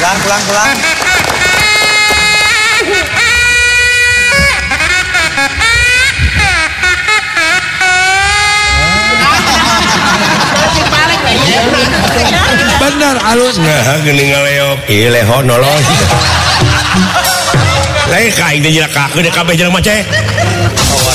Pulang. Bener halus nggak gini ngaleok iya leho nolong lain kain dia jelek kaku dia kabeh jelek macet